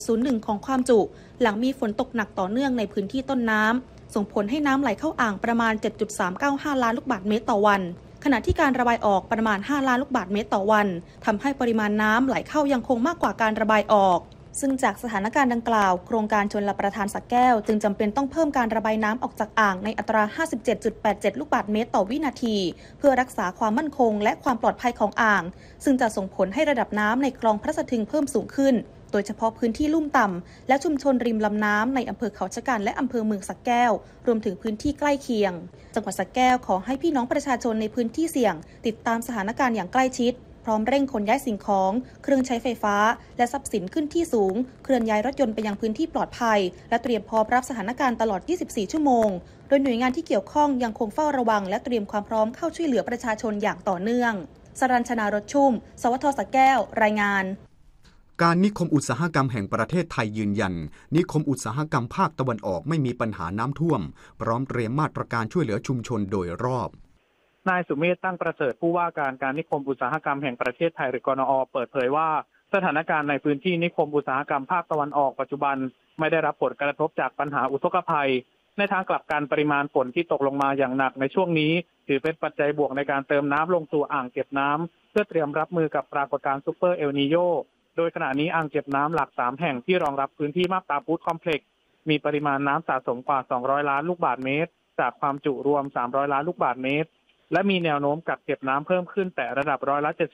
0.01ของความจุหลังมีฝนตกหนักต่อเนื่องในพื้นที่ต้นน้ำส่งผลให้น้ำไหลเข้าอ่างประมาณ 7.395 ล้านลูกบาศก์เมตรต่อวันขณะที่การระบายออกประมาณ 5 ล้านลูกบาศก์เมตรต่อวันทำให้ปริมาณน้ำไหลเข้ายังคงมากกว่าการระบายออกซึ่งจากสถานการณ์ดังกล่าวโครงการชลประทานสระแก้วจึงจำเป็นต้องเพิ่มการระบายน้ำออกจากอ่างในอัตรา 57.87 ลูกบาศก์เมตรต่อวินาทีเพื่อรักษาความมั่นคงและความปลอดภัยของอ่างซึ่งจะส่งผลให้ระดับน้ำในคลองพระสะทึงเพิ่มสูงขึ้นโดยเฉพาะพื้นที่ลุ่มต่ำและชุมชนริมลำน้ำในอำเภอเขาชะกันและอำเภอเมืองสระแก้วรวมถึงพื้นที่ใกล้เคียงจังหวัดสระแก้วขอให้พี่น้องประชาชนในพื้นที่เสี่ยงติดตามสถานการณ์อย่างใกล้ชิดพร้อมเร่งขนย้ายสิ่งของเครื่องใช้ไฟฟ้าและทรัพย์สินขึ้นที่สูงเคลื่อนย้ายรถยนต์ไปยังพื้นที่ปลอดภัยและเตรียมพร้อมรับสถานการณ์ตลอด 24 ชั่วโมงโดยหน่วยงานที่เกี่ยวข้องยังคงเฝ้าระวังและเตรียมความพร้อมเข้าช่วยเหลือประชาชนอย่างต่อเนื่องสรัญชนารถชุ่มสวทสระแก้วรายงานการนิคมอุตสาหกรรมแห่งประเทศไทยยืนยันนิคมอุตสาหกรรมภาคตะวันออกไม่มีปัญหาน้ำท่วมพร้อมเตรียมมาตรการช่วยเหลือชุมชนโดยรอบนายสุเมธตั้งประเสริฐผู้ว่าการนิคมอุตสาหกรรมแห่งประเทศไทยหรือกนอ.เปิดเผยว่าสถานการณ์ในพื้นที่นิคมอุตสาหกรรมภาคตะวันออกปัจจุบันไม่ได้รับผลกระทบจากปัญหาอุทกภัยในทางกลับกันปริมาณฝนที่ตกลงมาอย่างหนักในช่วงนี้ถือเป็นปัจจัยบวกในการเติมน้ำลงสู่อ่างเก็บน้ำเพื่อเตรียมรับมือกับปรากฏการณ์ซุปเปอร์เอลนีโญโดยขณะนี้อ่างเก็บน้ำหลัก3แห่งที่รองรับพื้นที่มาบตาพุธคอมเพล็กซ์มีปริมาณน้ำสะสมกว่า200ล้านลูกบาศก์เมตรจากความจุรวม300ล้านลูกบาศก์เมตรและมีแนวโน้มกักเก็บน้ำเพิ่มขึ้นแต่ระดับ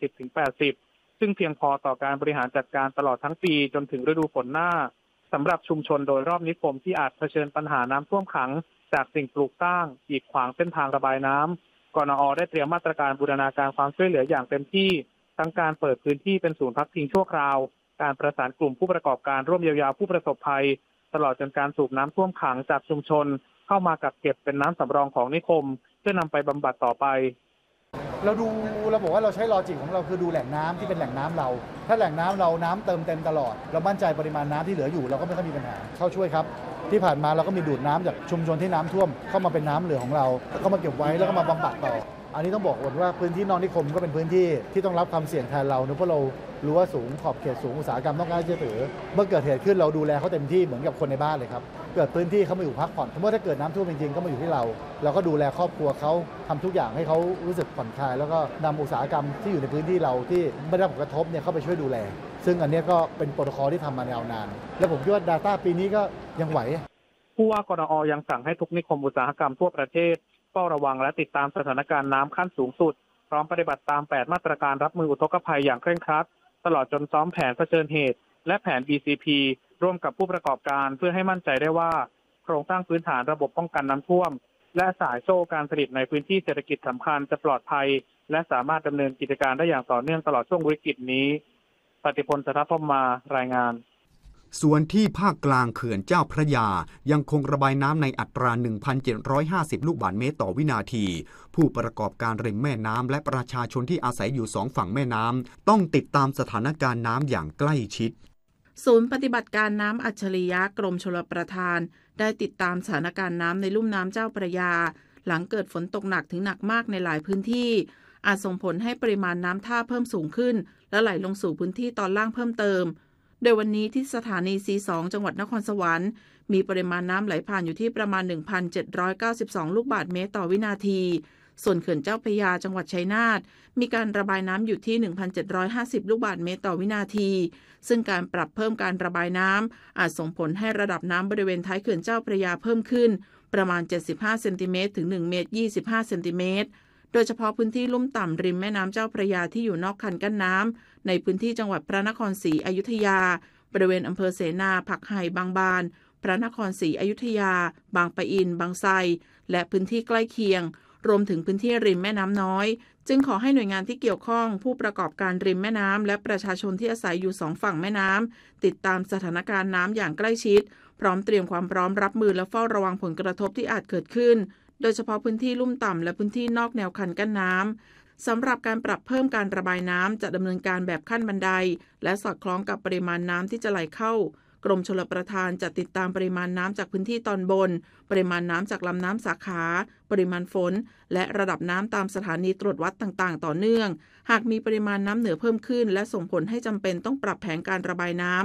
70-80%ซึ่งเพียงพอต่อการบริหารจัดการตลอดทั้งปีจนถึงฤดูฝนหน้าสำหรับชุมชนโดยรอบนิคมที่อาจเผชิญปัญหาน้ำท่วมขังจากสิ่งปลูกสร้างกีดขวางเส้นทางระบายน้ำกนอ.ได้เตรียมมาตรการบูรณาการความช่วยเหลืออย่างเต็มที่ทั้งการเปิดพื้นที่เป็นศูนย์พักพิงชั่วคราวการประสานกลุ่มผู้ประกอบการร่วมเยียวยาผู้ประสบภัยตลอดจนการสูบน้ำท่วมขังจากชุมชนเข้ามากักเก็บเป็นน้ำสำรองของนิคมเพื่อนำไปบำบัดต่อไปเราบอกว่าเราใช้ลอจิกของเราคือดูแหล่งน้ำที่เป็นแหล่งน้ำเราถ้าแหล่งน้ำเราน้ำเติมเต็มตลอดเรามั่นใจปริมาณน้ำที่เหลืออยู่เราก็ไม่ค่อยมีปัญหาเข้าช่วยครับที่ผ่านมาเราก็มีดูดน้ำจากชุมชนที่น้ำท่วมเข้ามาเป็นน้ำเหลือของเราแล้วก็มาเก็บไว้แล้วก็มาบำบัดต่ออันนี้ต้องบอกก่อนว่าพื้นที่นอกนิคมก็เป็นพื้นที่ที่ต้องรับความเสี่ยงแทนเราเพราะเรารู้ว่าสูงขอบเขตสูงอุตสาหกรรมต้องการเชื่อถือเมื่อเกิดเหตุขึ้นเราดูแลเขาเต็มที่เหมือนกับคนในบ้านเลยครับเกิดพื้นที่เขามาอยู่พักผ่อนสมมติถ้าเกิดน้ำท่วมจริงๆก็มาอยู่ที่เราก็ดูแลครอบครัวเขาทำทุกอย่างให้เขารู้สึกผ่อนคลายแล้วก็นำอุตสาหกรรมที่อยู่ในพื้นที่เราที่ไม่ได้รับผลกระทบเนี่ยเข้าไปช่วยดูแลซึ่งอันนี้ก็เป็นโปรโตคอลที่ทำมายาวนานและผมคิดว่า Data ปีนี้ก็ยังไหวผู้ว่ากนอ.ยังสั่งให้ทุกนิคมอุตสาหกรรมทั่วประเทศเฝ้าระวังและติดตามสถานการณ์น้ำขั้นสูงสุดพร้อมปฏิบัติตาม8มาตรการรับมืออุทกภัยอย่างเคร่งครัดตลอดจนซ้อมแผนเผชิญเหตุและแผน BCP ร่วมกับผู้ประกอบการเพื่อให้มั่นใจได้ว่าโครงสร้างพื้นฐานระบบป้องกันน้ำท่วมและสายโซ่การผลิตในพื้นที่เศรษฐกิจสำคัญจะปลอดภัยและสามารถดำเนินกิจการได้อย่างต่อเนื่องตลอดช่วงวิกฤตนี้ปฏิพล สัทธพรหมมารายงานส่วนที่ภาคกลางเขื่อนเจ้าพระยายังคงระบายน้ำในอัตรา 1,750 ลูกบาศก์เมตรต่อวินาทีผู้ประกอบการริมแม่น้ำและประชาชนที่อาศัยอยู่2ฝั่งแม่น้ำต้องติดตามสถานการณ์น้ำอย่างใกล้ชิดศูนย์ปฏิบัติการน้ำอัจฉริยะกรมชลประทานได้ติดตามสถานการณ์น้ำในลุ่มน้ำเจ้าพระยาหลังเกิดฝนตกหนักถึงหนักมากในหลายพื้นที่อาจส่งผลให้ปริมาณน้ำท่าเพิ่มสูงขึ้นและไหลลงสู่พื้นที่ตอนล่างเพิ่มเติมโดยวันนี้ที่สถานี C2 จังหวัดนครสวรรค์มีปริมาณน้ำไหลผ่านอยู่ที่ประมาณ 1,792 ลูกบาศก์เมตรต่อวินาทีส่วนเขื่อนเจ้าพระยาจังหวัดชัยนาทมีการระบายน้ำอยู่ที่ 1,750 ลูกบาศก์เมตรต่อวินาทีซึ่งการปรับเพิ่มการระบายน้ำอาจส่งผลให้ระดับน้ำบริเวณท้ายเขื่อนเจ้าพระยาเพิ่มขึ้นประมาณ75เซนติเมตรถึง1เมตร25เซนติเมตรโดยเฉพาะพื้นที่ลุ่มต่ำริมแม่น้ำเจ้าพระยาที่อยู่นอกคันกั้นน้ำในพื้นที่จังหวัดพระนครศรีอยุธยาบริเวณอำเภอเสนาผักไห่บางบานพระนครศรีอยุธยาบางปะอินบางไทรและพื้นที่ใกล้เคียงรวมถึงพื้นที่ริมแม่น้ำน้อยจึงขอให้หน่วยงานที่เกี่ยวข้องผู้ประกอบการริมแม่น้ำและประชาชนที่อาศัยอยู่2ฝั่งแม่น้ำติดตามสถานการณ์น้ำอย่างใกล้ชิดพร้อมเตรียมความพร้อมรับมือและเฝ้าระวังผลกระทบที่อาจเกิดขึ้นโดยเฉพาะพื้นที่ลุ่มต่ำและพื้นที่นอกแนวคันกั้นน้ำสำหรับการปรับเพิ่มการระบายน้ำจะดำเนินการแบบขั้นบันไดและสอดคล้องกับปริมาณน้ำที่จะไหลเข้ากรมชลประทานจะติดตามปริมาณน้ำจากพื้นที่ตอนบนปริมาณน้ำจากลำน้ำสาขาปริมาณฝนและระดับน้ำตามสถานีตรวจวัดต่างๆต่อเนื่องหากมีปริมาณน้ำเหนือเพิ่มขึ้นและส่งผลให้จำเป็นต้องปรับแผนการระบายน้ำ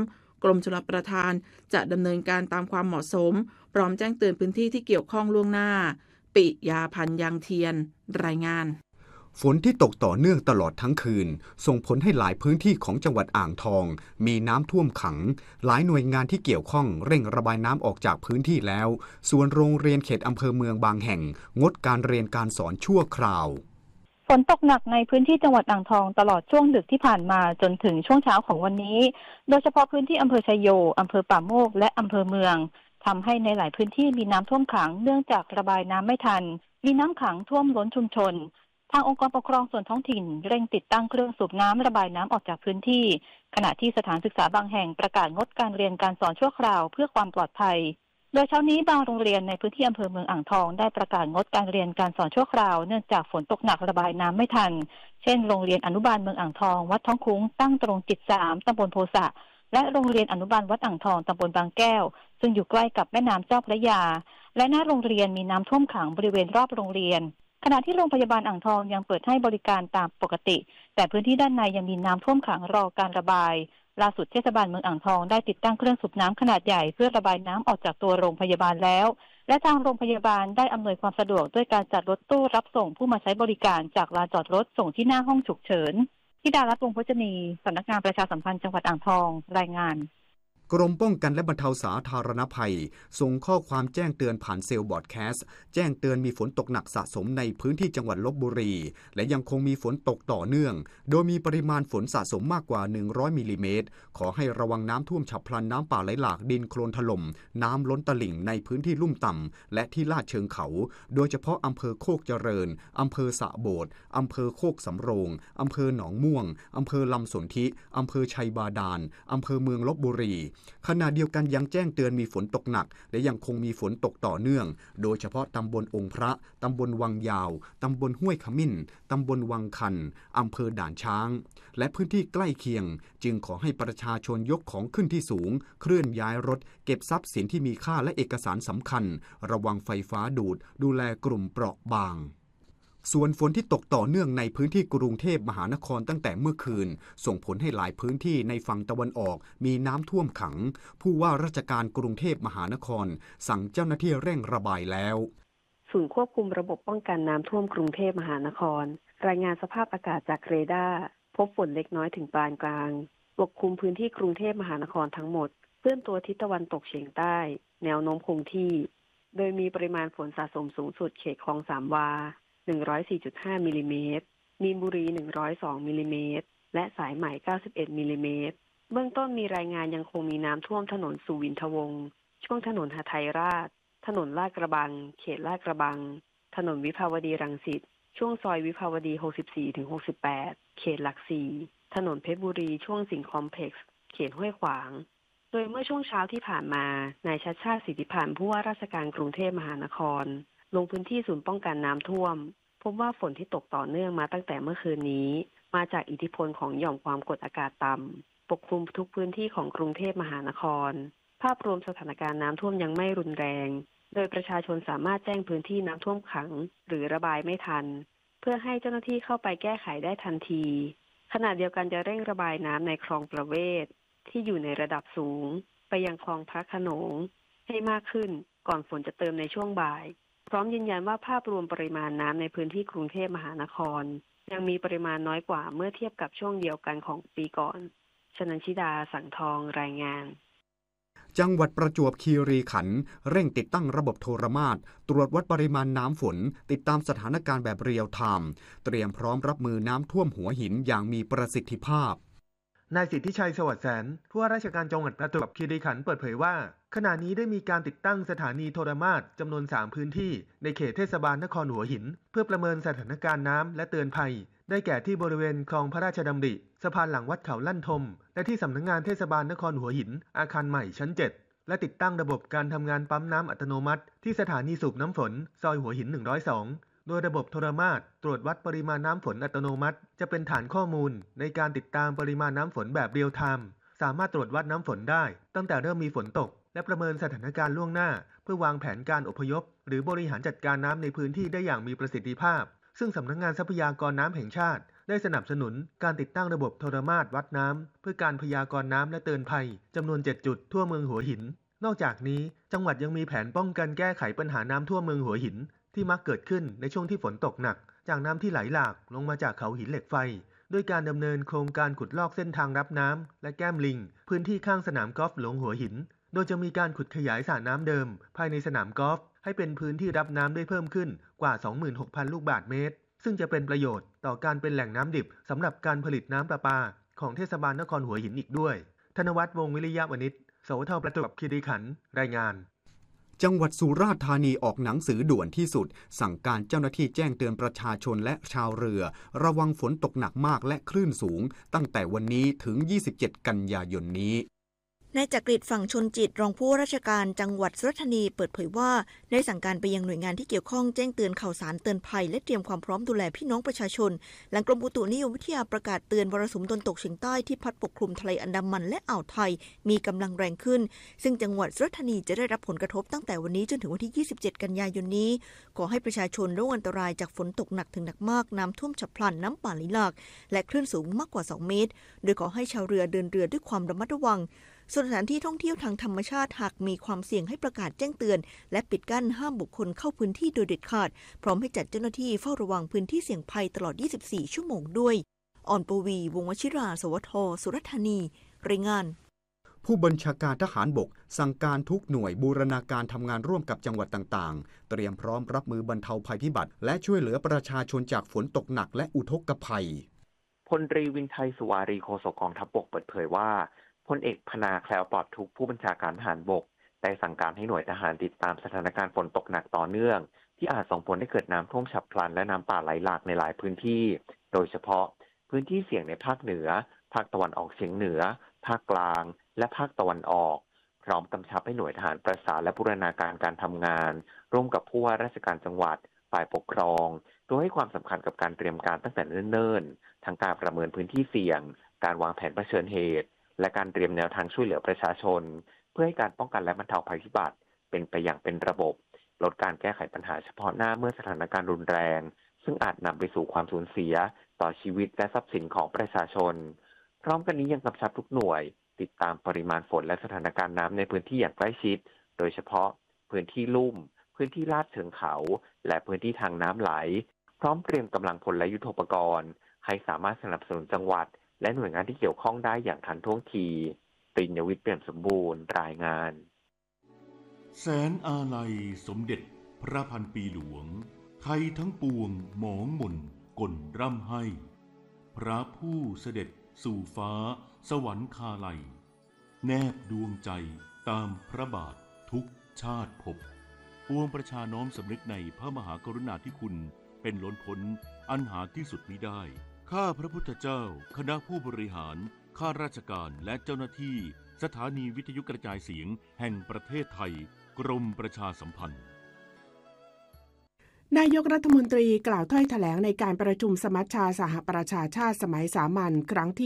กรมชลประทานจะดำเนินการตามความเหมาะสมพร้อมแจ้งเตือนพื้นที่ที่เกี่ยวข้องล่วงหน้าปิยาพันธ์ยังเทียนรายงานฝนที่ตกต่อเนื่องตลอดทั้งคืนส่งผลให้หลายพื้นที่ของจังหวัดอ่างทองมีน้ำท่วมขังหลายหน่วยงานที่เกี่ยวข้องเร่งระบายน้ำออกจากพื้นที่แล้วส่วนโรงเรียนเขตอำเภอเมืองบางแห่งงดการเรียนการสอนชั่วคราวฝนตกหนักในพื้นที่จังหวัดอ่างทองตลอดช่วงดึกที่ผ่านมาจนถึงช่วงเช้าของวันนี้โดยเฉพาะพื้นที่อำเภอชัยโยอำเภอป่าโมกและอำเภอเมืองทำให้ในหลายพื้นที่มีน้ำท่วมขังเนื่องจากระบายน้ำไม่ทันมีน้ำขังท่วมล้นชุมชนทางองค์กรปกครองส่วนท้องถิ่นเร่งติดตั้งเครื่องสูบน้ำระบายน้ำออกจากพื้นที่ขณะที่สถานศึกษาบางแห่งประกาศงดการเรียนการสอนชั่วคราวเพื่อความปลอดภัยโดยเช้านี้บางโรงเรียนในพื้นที่อำเภอเมืองอ่างทองได้ประกาศงดการเรียนการสอนชั่วคราวเนื่องจากฝนตกหนักระบายน้ำไม่ทันเช่นโรงเรียนอนุบาลเมืองอ่างทองวัดท้องคุ้งตั้งตรงจิต3ตำบลโพสะและโรงเรียนอนุบาลวัดอ่างทองตำบลบางแก้วซึ่งอยู่ใกล้กับแม่น้ำเจ้าพระยาและหน้าโรงเรียนมีน้ำท่วมขังบริเวณรอบโรงเรียนขณะที่โรงพยาบาลอ่างทองยังเปิดให้บริการตามปกติแต่พื้นที่ด้านในยังมีน้ำท่วมขังรอการระบายล่าสุดเทศบาลเมืองอ่างทองได้ติดตั้งเครื่องสูบน้ำขนาดใหญ่เพื่อระบายน้ำออกจากตัวโรงพยาบาลแล้วและทางโรงพยาบาลได้อำนวยความสะดวกด้วยการจัดรถตู้รับส่งผู้มาใช้บริการจากลานจอดรถส่งที่หน้าห้องฉุกเฉินธิดารัตน์ วงศ์พจนีสำนักงานประชาสัมพันธ์จังหวัดอ่างทองรายงานกรมป้องกันและบรรเทาสาธารณภัยส่งข้อความแจ้งเตือนผ่านเซลล์บอร์ดแคสต์แจ้งเตือนมีฝนตกหนักสะสมในพื้นที่จังหวัดลพบุรีและยังคงมีฝนตกต่อเนื่องโดยมีปริมาณฝนสะสมมากกว่า100มิลลิเมตรขอให้ระวังน้ำท่วมฉับพลันน้ำป่าไหลหลากดินโคลนถล่มน้ำล้นตลิ่งในพื้นที่ลุ่มต่ำและที่ลาดเชิงเขาโดยเฉพาะอำเภอโคกเจริญอำเภอสะโบดอำเภอโคกสำโรงอำเภอหนองม่วงอำเภอลำสนธิอำเภอชัยบาดาลอำเภอเมืองลพบุรีขณะเดียวกันยังแจ้งเตือนมีฝนตกหนักและยังคงมีฝนตกต่อเนื่องโดยเฉพาะตำบลองค์พระตำบลวังยาวตำบลห้วยขมิ้นตำบลวังคันอำเภอด่านช้างและพื้นที่ใกล้เคียงจึงขอให้ประชาชนยกของขึ้นที่สูงเคลื่อนย้ายรถเก็บทรัพย์สินที่มีค่าและเอกสารสำคัญระวังไฟฟ้าดูดดูแลกลุ่มเปราะบางส่วนฝนที่ตกต่อเนื่องในพื้นที่กรุงเทพมหานครตั้งแต่เมื่อคืนส่งผลให้หลายพื้นที่ในฝั่งตะวันออกมีน้ำท่วมขังผู้ว่าราชการกรุงเทพมหานครสั่งเจ้าหน้าที่เร่งระบายแล้วศูนย์ควบคุมระบบป้องกันน้ำท่วมกรุงเทพมหานครรายงานสภาพอากาศจากเรดาร์พบฝนเล็กน้อยถึงปานกลางปกคลุมพื้นที่กรุงเทพมหานครทั้งหมดเคลื่อนตัวทิศตะวันตกเฉียงใต้แนวโน้มคงที่โดยมีปริมาณฝนสะสมสูงสุดเขตคลองสามวา104.5 มิลลิเมตรมีนบุรี102มิลลิเมตรและสายไหม91มิลลิเมตรเบื้องต้นมีรายงานยังคงมีน้ำท่วมถนนสุวินทวงศ์ช่วงถนนหทัยราชถนนลาดกระบังเขตลาดกระบังถนนวิภาวดีรังสิตช่วงซอยวิภาวดี 64-68 เขตหลัก4ถนนเพชรบุรีช่วงสิงห์คอมเพล็กซ์เขตห้วยขวางโดยเมื่อช่วงเช้าที่ผ่านมานายชัชชาติสิทธิพันธ์ผู้ว่าราชการกรุงเทพมหานครลงพื้นที่ศูนย์ป้องกันน้ำท่วมพบว่าฝนที่ตกต่อเนื่องมาตั้งแต่เมื่อคืนนี้มาจากอิทธิพลของหย่อมความกดอากาศต่ำปกคลุมทุกพื้นที่ของกรุงเทพมหานครภาพรวมสถานการณ์น้ำท่วมยังไม่รุนแรงโดยประชาชนสามารถแจ้งพื้นที่น้ำท่วมขังหรือระบายไม่ทันเพื่อให้เจ้าหน้าที่เข้าไปแก้ไขได้ทันทีขณะเดียวกันจะเร่งระบายน้ำในคลองประเวศที่อยู่ในระดับสูงไปยังคลองพระโขนงให้มากขึ้นก่อนฝนจะเติมในช่วงบ่ายพร้อมยืนยันว่าภาพรวมปริมาณน้ำในพื้นที่กรุงเทพมหานครยังมีปริมาณน้อยกว่าเมื่อเทียบกับช่วงเดียวกันของปีก่อนชนันชิดาสังทองรายงานจังหวัดประจวบคีรีขันธ์เร่งติดตั้งระบบโทรมาตรตรวจวัดปริมาณน้ำฝนติดตามสถานการณ์แบบเรียลไทม์เตรียมพร้อมรับมือน้ำท่วมหัวหินอย่างมีประสิทธิภาพนายสิทธิชัยสวัสดิ์แสนผู้ว่าราชการจังหวัดประจวบคีรีขันธ์เปิดเผยว่าขณะนี้ได้มีการติดตั้งสถานีโทรมาตรจำนวน3พื้นที่ในเขตเทศบาลนครหัวหินเพื่อประเมินสถานการณ์น้ำและเตือนภัยได้แก่ที่บริเวณคลองพระราชดำริสะพานหลังวัดเขาลั่นทมและที่สำนักงานเทศบาลนครหัวหินอาคารใหม่ชั้น7และติดตั้งระบบการทำงานปั๊มน้ำอัตโนมัติที่สถานีสูบน้ำฝนซอยหัวหิน102โดยระบบโทรมาตรตรวจวัดปริมาณน้ำฝนอัตโนมัติจะเป็นฐานข้อมูลในการติดตามปริมาณน้ำฝนแบบเรียลไทม์สามารถตรวจวัดน้ำฝนได้ตั้งแต่เริ่มมีฝนตกและประเมินสถานการณ์ล่วงหน้าเพื่อวางแผนการอพยพหรือบริหารจัดการน้ำในพื้นที่ได้อย่างมีประสิทธิภาพซึ่งสำนักงานทรัพยากรน้ำแห่งชาติได้สนับสนุนการติดตั้งระบบโทรมาตรวัดน้ำเพื่อการพยากรณ์น้ำและเตือนภัยจำนวน 7 จุดทั่วเมืองหัวหินนอกจากนี้จังหวัดยังมีแผนป้องกันแก้ไขปัญหาน้ำท่วมเมืองหัวหินที่มักเกิดขึ้นในช่วงที่ฝนตกหนักจากน้ำที่ไหลหลากลงมาจากเขาหินเหล็กไฟด้วยการดำเนินโครงการขุดลอกเส้นทางรับน้ำและแก้มลิงพื้นที่ข้างสนามกอล์ฟหลวงหัวหินโดยจะมีการขุดขยายสระน้ำเดิมภายในสนามกอล์ฟให้เป็นพื้นที่รับน้ำได้เพิ่มขึ้นกว่า 26,000 ลูกบาศก์เมตรซึ่งจะเป็นประโยชน์ต่อการเป็นแหล่งน้ำดิบสำหรับการผลิตน้ำประปาของเทศบาลนครหัวหินอีกด้วยธนวัฒน์ วงศ์วิริยะวณิช สวทประจวบคีรีขันธ์รายงานจังหวัดสุราษฎร์ธานีออกหนังสือด่วนที่สุดสั่งการเจ้าหน้าที่แจ้งเตือนประชาชนและชาวเรือระวังฝนตกหนักมากและคลื่นสูงตั้งแต่วันนี้ถึง 27 กันยายนนี้นายจักริด ฝั่งชนจิตรองผู้ว่าราชการจังหวัดสุราษฎร์ธานีเปิดเผยว่าได้สั่งการไปยังหน่วยงานที่เกี่ยวข้องแจ้งเตือนข่าวสารเตือนภัยและเตรียมความพร้อมดูแลพี่น้องประชาชนหลังกรมอุตุนิยมวิทยาประกาศเตือนมรสุมตะวันตกเฉียงใต้ที่พัดปกคลุมทะเลอันดามันและอ่าวไทยมีกำลังแรงขึ้นซึ่งจังหวัดสุราษฎร์ธานีจะได้รับผลกระทบตั้งแต่วันนี้จนถึงวันที่ 27 กันยายนนี้ขอให้ประชาชนระวังอันตรายจากฝนตกหนักถึงหนักมากน้ำท่วมฉับพลันน้ำป่าไหลหลากและคลื่นสูงมากกว่า2 เมตรโดยขอให้ชาวเรือเดินเรือด้วยความระมัดระวังส่วนสถานที่ท่องเที่ยวทางธรรมชาติหากมีความเสี่ยงให้ประกาศแจ้งเตือนและปิดกั้นห้ามบุคคลเข้าพื้นที่โดยเด็ดขาดพร้อมให้จัดเจ้าหน้าที่เฝ้าระวังพื้นที่เสี่ยงภัยตลอด 24 ชั่วโมงด้วยอ่อนปวี วงศ์วชิรา สวท สุราษฎร์ธานีรายงานผู้บัญชาการทหารบกสั่งการทุกหน่วยบูรณาการทำงานร่วมกับจังหวัดต่างๆเตรียมพร้อมรับมือบรรเทาภัยพิบัติและช่วยเหลือประชาชนจากฝนตกหนักและอุทกภัยพลตรีวินไทยสุวารีโฆษกกองทัพบกเปิดเผยว่าพลเอกพนาแคล้วปลอดทุกผู้บัญชาการทหารบกได้สั่งการให้หน่วยทหารติดตามสถานการณ์ฝนตกหนักต่อเนื่องที่อาจส่งผลให้เกิดน้ำท่วมฉับพลันและน้ำป่าไหลหลากในหลายพื้นที่โดยเฉพาะพื้นที่เสี่ยงในภาคเหนือภาคตะวันออกเฉียงเหนือภาคกลางและภาคตะวันออกพร้อมกำชับให้หน่วยทหารประสานและบูรณาการการทำงานร่วมกับผู้ว่าราชการจังหวัดฝ่ายปกครองโดยให้ความสำคัญกับการเตรียมการตั้งแต่เนิ่นๆทั้งการประเมินพื้นที่เสี่ยงการวางแผนเผชิญเหตุและการเตรียมแนวทางช่วยเหลือประชาชนเพื่อให้การป้องกันและบรรเทาภัยพิบัติเป็นไปอย่างเป็นระบบลดการแก้ไขปัญหาเฉพาะหน้าเมื่อสถานการณ์รุนแรงซึ่งอาจนำไปสู่ความสูญเสียต่อชีวิตและทรัพย์สินของประชาชนพร้อมกันนี้ยังกำชับทุกหน่วยติดตามปริมาณฝนและสถานการณ์น้ำในพื้นที่อย่างใกล้ชิดโดยเฉพาะพื้นที่ลุ่มพื้นที่ลาดเชิงเขาและพื้นที่ทางน้ำไหลพร้อมเตรียมกำลังพลและยุทโธปกรณ์ให้สามารถสนับสนุนจังหวัดและหน่วยงานที่เกี่ยวข้องได้อย่างทันท่วงทีปริญญวิทย์เปี่ยมสมบูรณ์รายงานแสนอาลัยสมเด็จพระพันปีหลวงไทยทั้งปวงหมองหม่นก่นร่ำให้พระผู้เสด็จสู่ฟ้าสวรรคาลัยแนบดวงใจตามพระบาททุกชาติภพปวงประชาน้อมสำนึกในพระมหากรุณาธิคุณเป็นล้นพ้นอันหาที่สุดมิได้ข้าพระพุทธเจ้าคณะผู้บริหารข้าราชการและเจ้าหน้าที่สถานีวิทยุกระจายเสียงแห่งประเทศไทยกรมประชาสัมพันธ์นายกรัฐมนตรีกล่าวถ้อยแถลงในการประชุมสมัชชาสหประชาชาติสมัยสามัญครั้งที่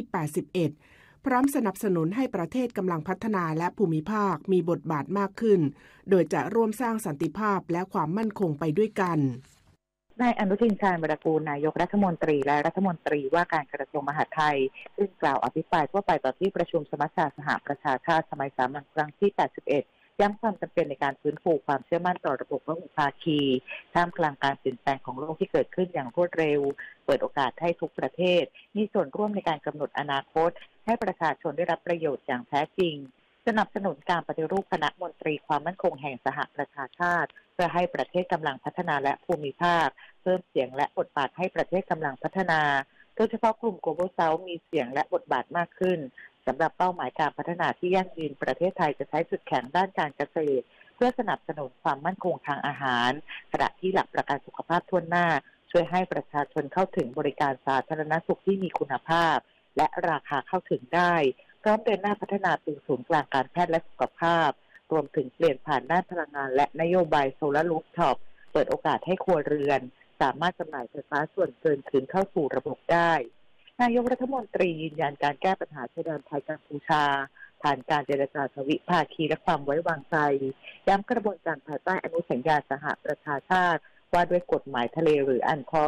81 พร้อมสนับสนุนให้ประเทศกำลังพัฒนาและภูมิภาคมีบทบาทมากขึ้นโดยจะร่วมสร้างสันติภาพและความมั่นคงไปด้วยกันนายอนุทินชาญวิรากูลนายกรัฐมนตรีและรัฐมนตรีว่าการกระทรวงมหาดไทยซึ่งกล่าวอภิปรายทั่วไปต่อที่ประชุมสมัชชาสหประชาชาติสมัยสามัญครั้งที่ 81 ย้ำความจำเป็นในการฟื้นฟูความเชื่อมั่นต่อระบบพหุภาคีท่ามกลางการเปลี่ยนแปลงของโลกที่เกิดขึ้นอย่างรวดเร็วเปิดโอกาสให้ทุกประเทศมีส่วนร่วมในการกำหนดอนาคตให้ประชาชนได้รับประโยชน์อย่างแท้จริงสนับสนุนการปฏิรูปคณะมนตรีความมั่นคงแห่งสหประชาชาติเพื่อให้ประเทศกำลังพัฒนาและภูมิภาคเพิ่มเสียงและบทบาทให้ประเทศกำลังพัฒนาโดยเฉพาะกลุ่ม Global South มีเสียงและบทบาทมากขึ้นสำหรับเป้าหมายการพัฒนาที่ยั่งยืนประเทศไทยจะใช้จุดแข็งด้านการเกษตรเพื่อสนับสนุนความมั่นคงทางอาหารขณะที่หลักประกันสุขภาพทั่วหน้าช่วยให้ประชาชนเข้าถึงบริการสาธารณสุขที่มีคุณภาพและราคาเข้าถึงได้พร้อมเดินหน้าพัฒนาเป็นศูนย์กลางการแพทย์และสุขภาพรวมถึงเปลี่ยนผ่านด้านพลังงานและนโยบายโซลาร์รูฟท็อปเปิดโอกาสให้ครัวเรือนสามารถจำหน่ายไฟฟ้าส่วนเกินคืนเข้าสู่ระบบได้นายกรัฐมนตรียืนยันการแก้ปัญหาชายแดนไทยกัมพูชาผ่านการเจรจาทวิภาคีและความไว้วางใจย้ำกระบวนการภายใต้อนุสัญญาสหประชาชาติว่าด้วยกฎหมายทะเลหรืออันคอส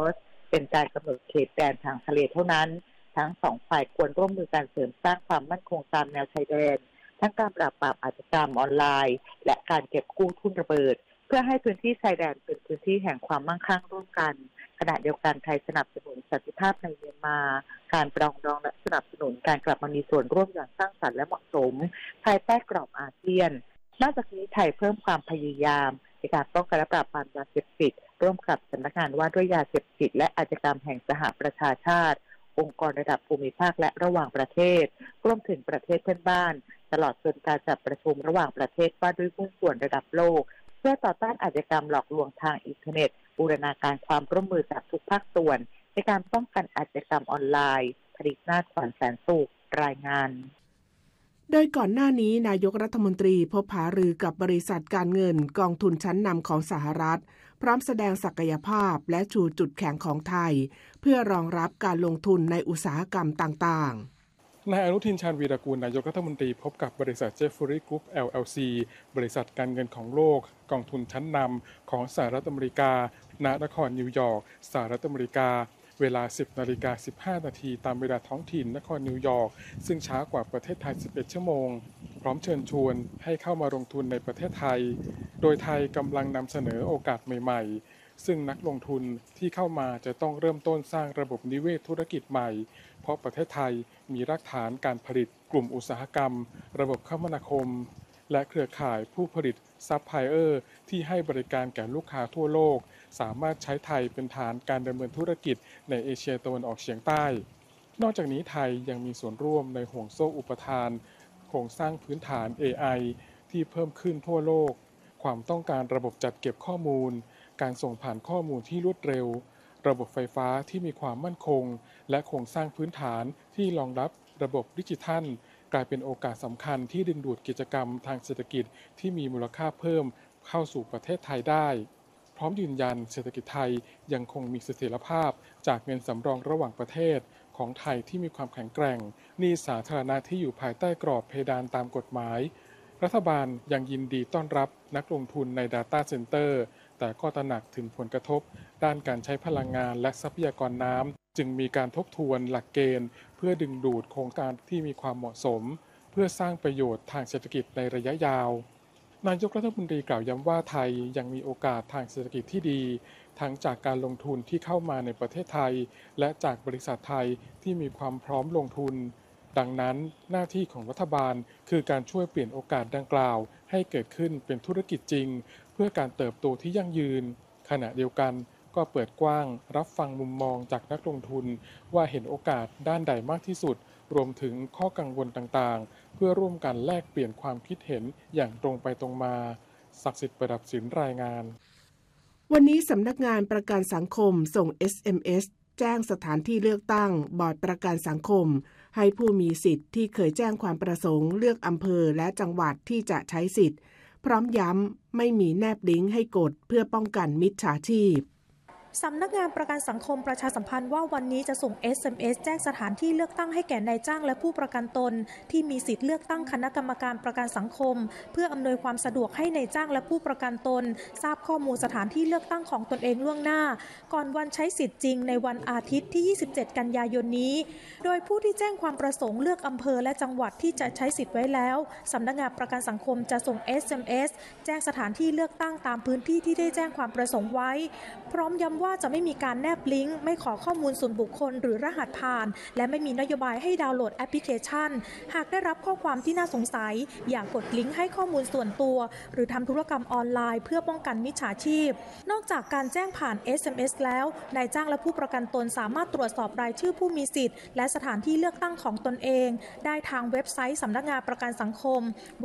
เป็นการกำหนดเขตแดนทางทะเลเท่านั้นทั้งสองฝ่ายควรร่วมมือกันเสริมสร้างความมั่นคงตามแนวชายแดนทั้งการปราบปรามอาชญากรรมออนไลน์และการเก็บกู้ทุ่นระเบิดเพื่อให้พื้นที่ชายแดนเป็นพื้นที่แห่งความมั่งคั่งร่วมกันขณะเดียวกันไทยสนับสนุนสันติภาพในเมียนมาการปรองดองและสนับสนุนการกลับมามีส่วนร่วมอย่างสร้างสรรค์และเหมาะสมภายใต้กรอบอาเซียนนอกจากนี้ไทยเพิ่มความพยายามในการป้องกันและปราบปรามยาเสพติดร่วมกับสำนักงานว่าด้วยยาเสพติดและอาชญากรรมแห่งสหประชาชาติองค์กรระดับภูมิภาคและระหว่างประเทศรวมถึงประเทศเพื่อนบ้านตลอดจนการจัดประชุมระหว่างประเทศว่าด้วยหุ้นส่วนระดับโลกเพื่อต่อต้านอาชญากรรมหลอกลวงทางอินเทอร์เน็ตบูรณาการความร่วมมือจากทุกภาคส่วนในการป้องกันอาชญากรรมออนไลน์ผลิตนาถขวัญแสนสุขรายงานโดยก่อนหน้านี้นายกรัฐมนตรีพบหารือกับบริษัทการเงินกองทุนชั้นนำของสหรัฐพร้อมแสดงศักยภาพและชูจุดแข็งของไทยเพื่อรองรับการลงทุนในอุตสาหกรรมต่างๆนายอนุทินชาญวีรกูลนายกรัฐมนตรีพบกับบริษัทเจฟฟรีย์กรุ๊ป LLC บริษัทการเงินของโลกกองทุนชั้นนำของสหรัฐอเมริกาณนครนิวยอร์กสหรัฐอเมริกาเวลา 10:15 นาทีตามเวลาท้องถิ่นนครนิวยอร์กซึ่งช้ากว่าประเทศไทย 11 ชั่วโมงพร้อมเชิญชวนให้เข้ามาลงทุนในประเทศไทยโดยไทยกำลังนำเสนอโอกาสใหม่ๆซึ่งนักลงทุนที่เข้ามาจะต้องเริ่มต้นสร้างระบบนิเวศธุรกิจใหม่เพราะประเทศไทยมีรากฐานการผลิตกลุ่มอุตสาหกรรมระบบคมนาคมและเครือข่ายผู้ผลิตซัพพลายเออร์ที่ให้บริการแก่ลูกค้าทั่วโลกสามารถใช้ไทยเป็นฐานการดำเนินธุรกิจในเอเชียตะวันออกเฉียงใต้นอกจากนี้ไทยยังมีส่วนร่วมในห่วงโซ่อุปทานโครงสร้างพื้นฐาน AI ที่เพิ่มขึ้นทั่วโลกความต้องการระบบจัดเก็บข้อมูลการส่งผ่านข้อมูลที่รวดเร็วระบบไฟฟ้าที่มีความมั่นคงและโครงสร้างพื้นฐานที่รองรับระบบดิจิทัลกลายเป็นโอกาสสำคัญที่ดึงดูดกิจกรรมทางเศรษฐกิจที่มีมูลค่าเพิ่มเข้าสู่ประเทศไทยได้พร้อมยืนยันเศรษฐกิจไทยยังคงมีเสถียรภาพจากเงินสำรองระหว่างประเทศของไทยที่มีความแข็งแกร่งหนี้สาธารณะที่อยู่ภายใต้กรอบเพดานตามกฎหมายรัฐบาลยังยินดีต้อนรับนักลงทุนใน Data Center แต่ก็ตระหนักถึงผลกระทบด้านการใช้พลังงานและทรัพยากรน้ำจึงมีการทบทวนหลักเกณฑ์เพื่อดึงดูดโครงการที่มีความเหมาะสมเพื่อสร้างประโยชน์ทางเศรษฐกิจในระยะยาวนายกรัฐมนตรีกล่าวย้ำว่าไทยยังมีโอกาสทางเศรษฐกิจที่ดีทั้งจากการลงทุนที่เข้ามาในประเทศไทยและจากบริษัทไทยที่มีความพร้อมลงทุนดังนั้นหน้าที่ของรัฐบาลคือการช่วยเปลี่ยนโอกาสดังกล่าวให้เกิดขึ้นเป็นธุรกิจจริงเพื่อการเติบโตที่ยั่งยืนขณะเดียวกันก็เปิดกว้างรับฟังมุมมองจากนักลงทุนว่าเห็นโอกาสด้านใดมากที่สุดรวมถึงข้อกังวลต่างๆเพื่อร่วมกันแลกเปลี่ยนความคิดเห็นอย่างตรงไปตรงมาศักดิ์สิทธิ์ประดับศิลป์รายงานวันนี้สำนักงานประกันสังคมส่ง SMS แจ้งสถานที่เลือกตั้งบอร์ดประกันสังคมให้ผู้มีสิทธิ์ที่เคยแจ้งความประสงค์เลือกอำเภอและจังหวัดที่จะใช้สิทธิ์พร้อมย้ำไม่มีแนบลิงก์ให้กดเพื่อป้องกันมิจฉาชีพสำนักงานประกันสังคมประชาสัมพันธ์ว่าวันนี้จะส่ง SMS แจ้งสถานที่เลือกตั้งให้แก่นายจ้างและผู้ประกันตนที่มีสิทธิ์เลือกตั้งคณะกรรมการประกันสังคมเพื่ออำนวยความสะดวกให้นายจ้างและผู้ประกันตนทราบข้อมูลสถานที่เลือกตั้งของตนเองล่วงหน้าก่อนวันใช้สิทธิ์จริงในวันอาทิตย์ที่ 27 กันยายนนี้โดยผู้ที่แจ้งความประสงค์เลือกอำเภอและจังหวัดที่จะใช้สิทธิ์ไว้แล้วสำนักงานประกันสังคมจะส่ง SMS แจ้งสถานที่เลือกตั้งตามพื้นที่ที่ได้แจ้งความประสงค์ไว้พร้อมย้ำว่าจะไม่มีการแนบลิงก์ไม่ขอข้อมูลส่วนบุคคลหรือรหัสผ่านและไม่มีนโยบายให้ดาวน์โหลดแอปพลิเคชันหากได้รับข้อความที่น่าสงสัยอย่ากดลิงก์ให้ข้อมูลส่วนตัวหรือทำธุรกรรมออนไลน์เพื่อป้องกันมิจฉาชีพนอกจากการแจ้งผ่าน SMS แล้วนายจ้างและผู้ประกันตนสามารถตรวจสอบรายชื่อผู้มีสิทธิ์และสถานที่เลือกตั้งของตนเองได้ทางเว็บไซต์สำนักงานประกันสังคม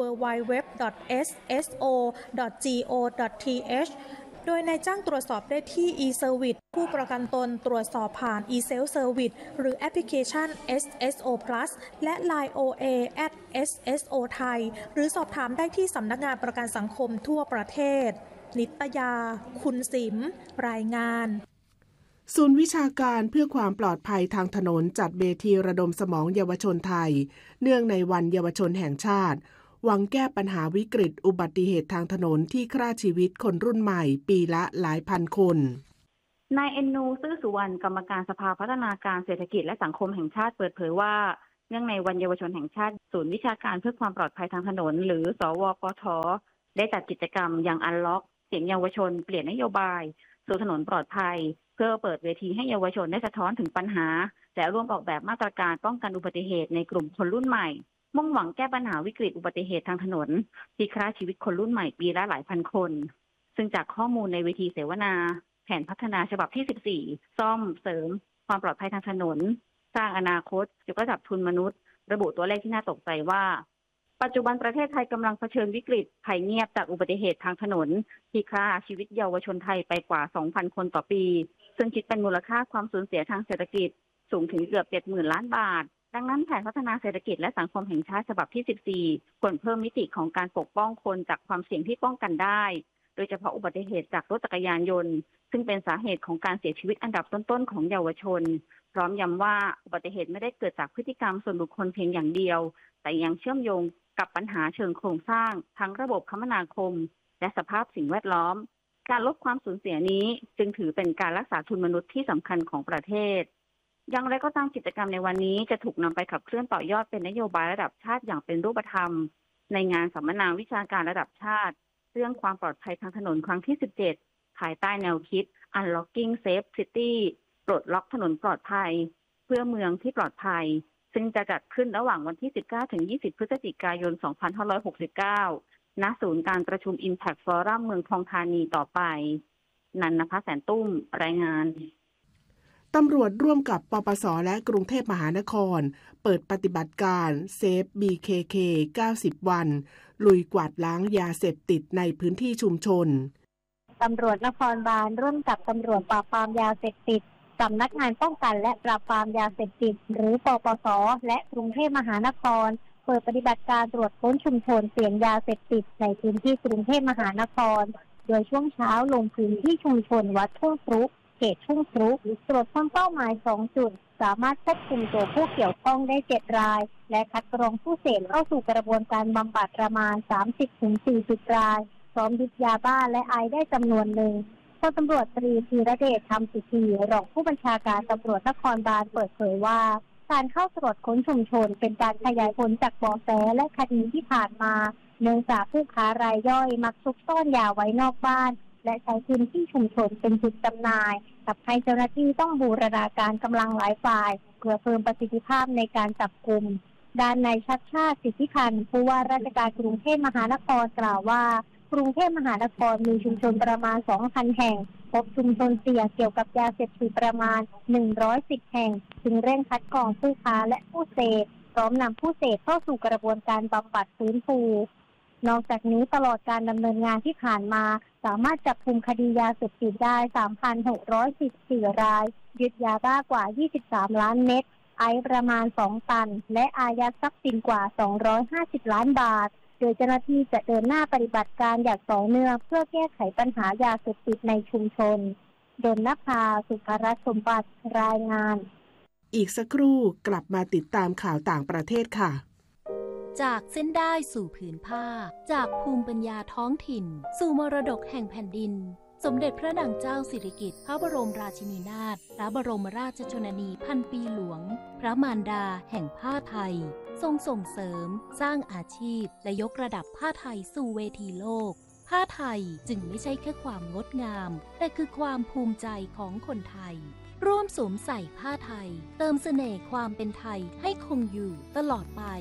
www.sso.go.thโดยนายจ้างตรวจสอบได้ที่ e-service ผู้ประกันตนตรวจสอบผ่าน e-self service หรือแอปพลิเคชัน SSO Plus และ Line OA @SSO Thai หรือสอบถามได้ที่สำนักงานประกันสังคมทั่วประเทศนิตยาคุณสิมรายงานศูนย์วิชาการเพื่อความปลอดภัยทางถนนจัดเวทีระดมสมองเยาวชนไทยเนื่องในวันเยาวชนแห่งชาติหวังแก้ปัญหาวิกฤตอุบัติเหตุทางถนนที่ฆ่าชีวิตคนรุ่นใหม่ปีละหลายพันคนนายเอ็นนูซื่อสุวรรณกรรมการสภาพัฒนาการเศรษฐกิจและสังคมแห่งชาติเปิดเผยว่าเนื่องในวันเยาวชนแห่งชาติศูนย์วิชาการเพื่อความปลอดภัยทางถนนหรือสวปท.ได้จัดกิจกรรมอย่างอันล็อกเสียงเยาวชนเปลี่ยนนโยบายสู่ถนนปลอดภัยเพื่อเปิดเวทีให้เยาวชนได้สะท้อนถึงปัญหาและร่วมออกแบบมาตรการป้องกันอุบัติเหตุในกลุ่มคนรุ่นใหม่มุ่งหวังแก้ปัญหาวิกฤตอุบัติเหตุทางถนนที่ฆ่าชีวิตคนรุ่นใหม่ปีละหลายพันคนซึ่งจากข้อมูลในเวทีเสวนาแผนพัฒนาฉบับที่14ซ่อมเสริมความปลอดภัยทางถนนสร้างอนาคตยกระดับทุนมนุษย์ระบุตัวเลขที่น่าตกใจว่าปัจจุบันประเทศไทยกำลังเผชิญวิกฤตภัยเงียบจากอุบัติเหตุทางถนนที่ฆ่าชีวิตเยาวชนไทยไปกว่า 2,000 คนต่อปีซึ่งคิดเป็นมูลค่าความสูญเสียทางเศรษฐกิจสูงถึงเกือบ 70,000 ล้านบาทดังนั้นแผนพัฒนาเศรษฐกิจและสังคมแห่งชาติฉบับที่14ควรเพิ่มมิติของการปกป้องคนจากความเสี่ยงที่ป้องกันได้โดยเฉพาะอุบัติเหตุจากรถจักรยานยนต์ซึ่งเป็นสาเหตุของการเสียชีวิตอันดับต้นๆของเยาวชนพร้อมย้ำว่าอุบัติเหตุไม่ได้เกิดจากพฤติกรรมส่วนบุคคลเพียงอย่างเดียวแต่ยังเชื่อมโยงกับปัญหาเชิงโครงสร้างทั้งระบบคมนาคมและสภาพสิ่งแวดล้อมการลดความสูญเสียนี้จึงถือเป็นการรักษาทุนมนุษย์ที่สำคัญของประเทศอย่างไรก็ตามกิจกรรมในวันนี้จะถูกนำไปขับเคลื่อนต่อยอดเป็นนโยบายระดับชาติอย่างเป็นรูปธรรมในงานสัมมนาวิชาการระดับชาติเรื่องความปลอดภัยทางถนนครั้งที่17ภายใต้แนวคิด Unlocking Safe City ปลดล็อกถนนปลอดภัยเพื่อเมืองที่ปลอดภัยซึ่งจะจัดขึ้นระหว่างวันที่ 19-20 พฤศจิกายน 2569 ณ ศูนย์การประชุม Impact Forum เมืองทองธานีต่อไปนันนภแสนตุ้มรายงานตำรวจร่วมกับปปส.และกรุงเทพมหานครเปิดปฏิบัติการเซฟ BKK 90 วันลุยกวาดล้างยาเสพติดในพื้นที่ชุมชนตำรวจนครบาลร่วมกับตำรวจปราบปรามยาเสพติดสำนักงานป้องกันและปราบปรามยาเสพติดหรือปปส.และกรุงเทพมหานครเปิดปฏิบัติการตรวจค้นชุมชนเสี่ยงยาเสพติดในพื้นที่กรุงเทพมหานครโดยช่วงเช้าลงพื้นที่ชุมชนวัดทุ่งครุเขตทุ่งครุตรวจค้นเป้าหมาย2จุดสามารถควบคุมตัวผู้เกี่ยวข้องได้7รายและคัดกรองผู้เสพเข้าสู่กระบวนการบำบัดประมาณ 30-40 รายพร้อมยึดยาบ้าและไอซ์ได้จำนวนหนึ่งพลตำรวจตรีธีรเดช ธรรมสุธีรองผู้บัญชาการตำรวจนครบาลเปิดเผยว่าการเข้าตรวจค้นชุมชนเป็นการขยายผลจากเบาะแสและคดีที่ผ่านมาเนื่องจากผู้ค้ารายย่อยมักซุกซ่อนยาไว้นอกบ้านและใช้พื้นที่ชุมชนเป็นจุดจำหน่ายทำให้เจ้าหน้าที่ต้องบูรณาการกำลังหลายฝ่ายเพื่อเพิ่มประสิทธิภาพในการจับกุมด้านนายชัชชาติ สิทธิพันธ์ผู้ว่าราชการกรุงเทพมหานครกล่าวว่ากรุงเทพมหานครมีชุมชนประมาณ 2,000 แห่งพบชุมชนเสี่ยงเกี่ยวกับยาเสพติดประมาณ110แห่งจึงเร่งคัดกรองผู้ค้าและผู้เสพพร้อมนำผู้เสพเข้าสู่กระบวนการบำบัดฟื้นฟูนอกจากนี้ตลอดการดำเนินงานที่ผ่านมาสามารถจับกุมคดียาเสพติดได้ 3,644 รายยึดยาบ้ากว่า23ล้านเม็ดไอซ์ประมาณ2ตันและอายัดทรัพย์สินกว่า250ล้านบาทโดยเจ้าหน้าที่จะเดินหน้าปฏิบัติการอย่างต่อเนื่องเพื่อแก้ไขปัญหายาเสพติดในชุมชนดลนภา สุภรัตน์สมบัติรายงานอีกสักครู่กลับมาติดตามข่าวต่างประเทศค่ะจากเส้นได้สู่ผืนผ้าจากภูมิปัญญาท้องถิ่นสู่มรดกแห่งแผ่นดินสมเด็จพระนางเจ้าสิริกิติ์พระบรมราชินีนาถพระบรมราชชนนีพันปีหลวงพระมารดาแห่งผ้าไทยทรงส่งเสริมสร้างอาชีพและยกระดับผ้าไทยสู่เวทีโลกผ้าไทยจึงไม่ใช่แค่ความงดงามแต่คือความภูมิใจของคนไทยร่วมสวมใส่ผ้าไทยเติมเสน่ห์ความเป็นไทยให้คงอยู่ตลอดไป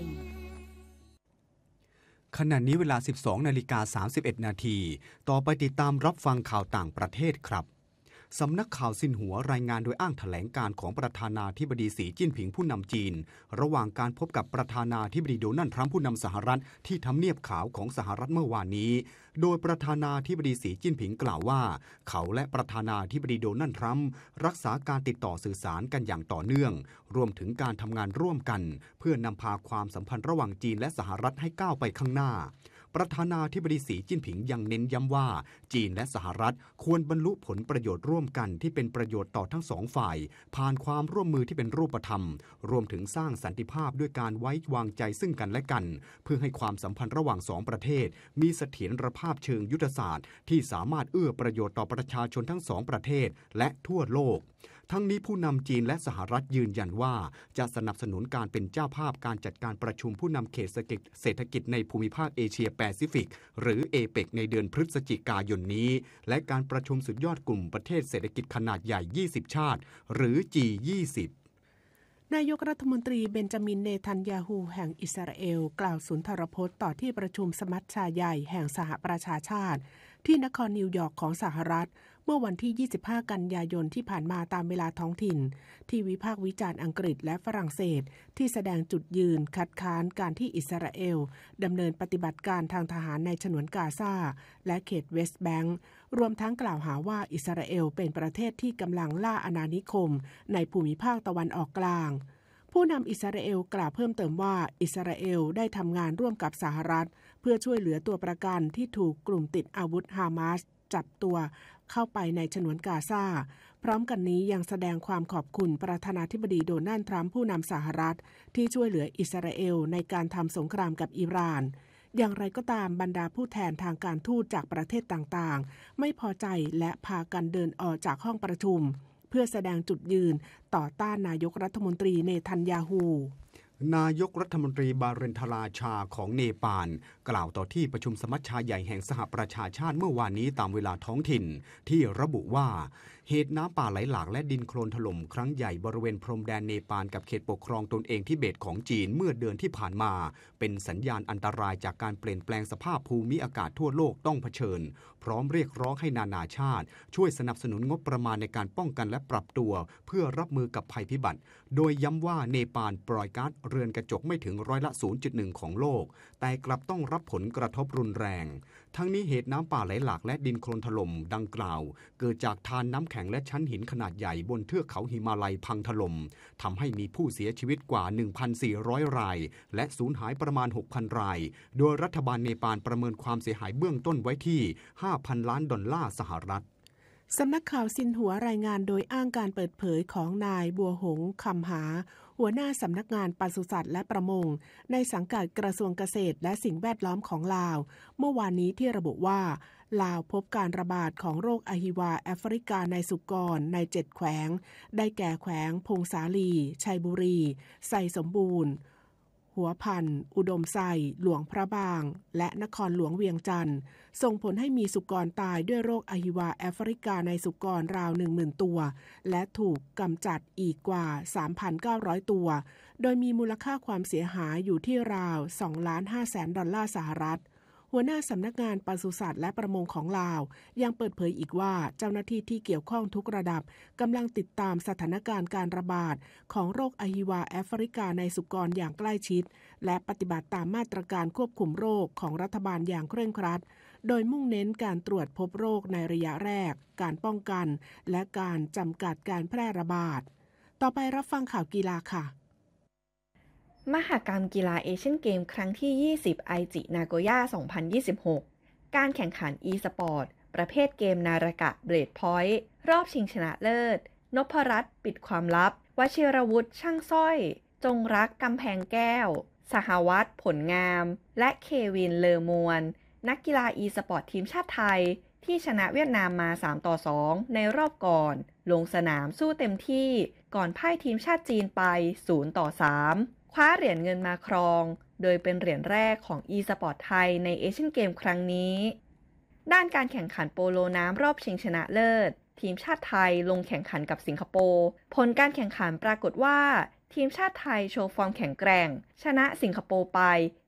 ขณะนี้เวลา 12:31 นาทีต่อไปติดตามรับฟังข่าวต่างประเทศครับสำนักข่าวซินหัวรายงานโดยอ้างแถลงการของประธานาธิบดีสีจิ้นผิงผู้นำจีนระหว่างการพบกับประธานาธิบดีโดนัลด์ทรัมป์ผู้นำสหรัฐที่ทำเนียบขาวของสหรัฐเมื่อวานนี้โดยประธานาธิบดีสีจิ้นผิงกล่าวว่าเขาและประธานาธิบดีโดนัลด์ทรัมป์รักษาการติดต่อสื่อสารกันอย่างต่อเนื่องรวมถึงการทำงานร่วมกันเพื่อนำพาความสัมพันธ์ระหว่างจีนและสหรัฐให้ก้าวไปข้างหน้าประธานาธิบดีสีจิ้นผิงยังเน้นย้ำว่าจีนและสหรัฐควรบรรลุผลประโยชน์ร่วมกันที่เป็นประโยชน์ต่อทั้งสองฝ่ายผ่านความร่วมมือที่เป็นรูปธรรมรวมถึงสร้างสันติภาพด้วยการไว้วางใจซึ่งกันและกันเพื่อให้ความสัมพันธ์ระหว่างสองประเทศมีเสถียรภาพเชิงยุทธศาสตร์ที่สามารถเอื้อประโยชน์ต่อประชาชนทั้งสองประเทศและทั่วโลกทั้งนี้ผู้นำจีนและสหรัฐยืนยันว่าจะสนับสนุนการเป็นเจ้าภาพการจัดการประชุมผู้นำเขตเศรษฐกิจในภูมิภาคเอเชียแปซิฟิกหรือเอเปกในเดือนพฤศจิกายนนี้และการประชุมสุดยอดกลุ่มประเทศเศรษฐกิจขนาดใหญ่20ชาติหรือ G20 นายกรัฐมนตรีเบนจามินเนทันยาฮูแห่งอิสราเอลกล่าวสุนทรพจน์ต่อที่ประชุมสมัชชาใหญ่แห่งสหประชาชาติที่นครนิวยอร์กของสหรัฐเมื่อวันที่25กันยายนที่ผ่านมาตามเวลาท้องถิ่นที่วิพากษ์วิจารณ์อังกฤษและฝรั่งเศสที่แสดงจุดยืนคัดค้านการที่อิสราเอลดำเนินปฏิบัติการทางทหารในฉนวนกาซาและเขตเวสต์แบงก์รวมทั้งกล่าวหาว่าอิสราเอลเป็นประเทศที่กำลังล่าอาณานิคมในภูมิภาคตะวันออกกลางผู้นำอิสราเอลกล่าวเพิ่มเติมว่าอิสราเอลได้ทำงานร่วมกับสหรัฐเพื่อช่วยเหลือตัวประกันที่ถูกกลุ่มติดอาวุธฮามาสจับตัวเข้าไปในฉนวนกาซาพร้อมกันนี้ยังแสดงความขอบคุณประธานาธิบดีโดนัลด์ทรัมป์ผู้นำสหรัฐที่ช่วยเหลืออิสราเอลในการทำสงครามกับอิหร่านอย่างไรก็ตามบรรดาผู้แทนทางการทูตจากประเทศต่างๆไม่พอใจและพากันเดินออกจากห้องประชุมเพื่อแสดงจุดยืนต่อต้านนายกรัฐมนตรีเนทันยาฮูนายกรัฐมนตรีบาเรนทราชาของเนปาลกล่าวต่อที่ประชุมสมัชชาใหญ่แห่งสหประชาชาติเมื่อวานนี้ตามเวลาท้องถิ่นที่ระบุว่าเหตุน้ำป่าไหลหลากและดินโคลนถล่มครั้งใหญ่บริเวณพรมแดนเนปาลกับเขตปกครองตนเองทิเบตของจีนเมื่อเดือนที่ผ่านมาเป็นสัญญาณอันตรายจากการเปลี่ยนแปลงสภาพภูมิอากาศทั่วโลกต้องเผชิญพร้อมเรียกร้องให้นานาชาติช่วยสนับสนุนงบประมาณในการป้องกันและปรับตัวเพื่อรับมือกับภัยพิบัติโดยย้ำว่าเนปาลปล่อยก๊าซเรือนกระจกไม่ถึง0.1%ของโลกแต่กลับต้องรับผลกระทบรุนแรงทั้งนี้เหตุน้ำป่าไหลหลากและดินโคลนถล่มดังกล่าวเกิดจากธารน้ำแข็งและชั้นหินขนาดใหญ่บนเทือกเขาหิมาลัยพังถล่มทำให้มีผู้เสียชีวิตกว่า 1,400 รายและสูญหายประมาณ 6,000 รายโดยรัฐบาลเนปาลประเมินความเสียหายเบื้องต้นไว้ที่ 5,000 ล้านดอลลาร์สหรัฐสำนักข่าวซินหัวรายงานโดยอ้างการเปิดเผยของนายบัวหงส์คำหาหัวหน้าสำนักงานปศุสัตว์และประมงในสังกัดกระทรวงเกษตรและสิ่งแวดล้อมของลาวเมื่อวานนี้ที่ระบุว่าลาวพบการระบาดของโรคอหิวาแอฟริกาในสุกรใน7แขวงได้แก่แขวงพงสาลีชัยบุรีไสสมบูรณ์หัวพันอุดมไซหลวงพระบางและนครหลวงเวียงจันทร์ส่งผลให้มีสุกรตายด้วยโรคอหิวาแอฟริกาในสุกรราว 10,000 ตัวและถูกกำจัดอีกกว่า 3,900 ตัวโดยมีมูลค่าความเสียหายอยู่ที่ราว 2,500,000 ดอลลาร์สหรัฐหัวหน้าสำนักงานปศุสัตว์และประมงของลาวยังเปิดเผยอีกว่าเจ้าหน้าที่ที่เกี่ยวข้องทุกระดับกำลังติดตามสถานการณ์การระบาดของโรคอหิวาแอฟริกาในสุกรอย่างใกล้ชิดและปฏิบัติตามมาตรการควบคุมโรคของรัฐบาลอย่างเคร่งครัดโดยมุ่งเน้นการตรวจพบโรคในระยะแรกการป้องกันและการจำกัดการแพร่ระบาดต่อไปรับฟังข่าวกีฬาค่ะมหกรรมกีฬาเอเชียนเกมครั้งที่20ไอจินาโกย่า2026การแข่งขัน e-sport ประเภทเกมนารากะเบลดพอยต์รอบชิงชนะเลิศนพรัตน์ปิดความลับวชิรวุฒิช่างสร้อยจงรักกำแพงแก้วสหวัฒน์ผลงามและเควินเลอมวนนักกีฬา e-sport ทีมชาติไทยที่ชนะเวียดนามมา3-2ในรอบก่อนลงสนามสู้เต็มที่ก่อนพ่ายทีมชาติจีนไป0-3คว้าเหรียญเงินมาครองโดยเป็นเหรียญแรกของ e-sport ไทยในเอเชียนเกมครั้งนี้ด้านการแข่งขันโปโลน้ำรอบชิงชนะเลิศทีมชาติไทยลงแข่งขันกับสิงคโปร์ผลการแข่งขันปรากฏว่าทีมชาติไทยโชว์ฟอร์มแข็งแกร่งชนะสิงคโปร์ไป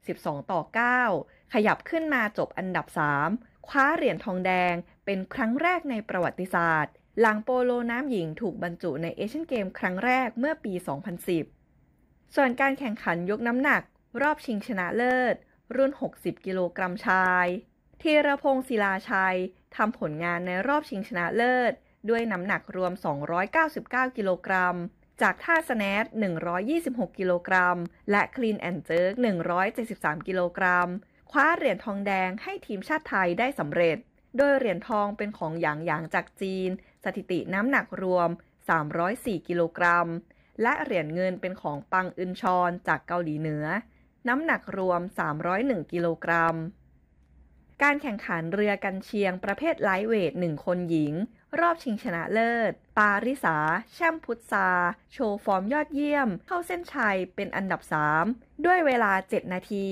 12-9ขยับขึ้นมาจบอันดับ3คว้าเหรียญทองแดงเป็นครั้งแรกในประวัติศาสตร์หลังโปโลน้ำหญิงถูกบรรจุในเอเชียนเกมครั้งแรกเมื่อปี 2010ส่วนการแข่งขันยกน้ำหนักรอบชิงชนะเลิศรุ่น60กิโลกรัมชายธีรพงศ์ศิลาชัยทำผลงานในรอบชิงชนะเลิศด้วยน้ำหนักรวม299กิโลกรัมจากท่าสแนท126กิโลกรัมและคลีนแอนด์เจิร์ก173กิโลกรัมคว้าเหรียญทองแดงให้ทีมชาติไทยได้สำเร็จโดยเหรียญทองเป็นของหยางจากจีนสถิติน้ำหนักรวม304กิโลกรัมและเหรียญเงินเป็นของปังอึนชอนจากเกาหลีเหนือน้ำหนักรวม301กิโลกรัมการแข่งขันเรือกันเชียงประเภทไลท์เวท1คนหญิงรอบชิงชนะเลิศปาริสาแช่มพุทธาโชว์ฟอร์มยอดเยี่ยมเข้าเส้นชัยเป็นอันดับ3ด้วยเวลา7นาที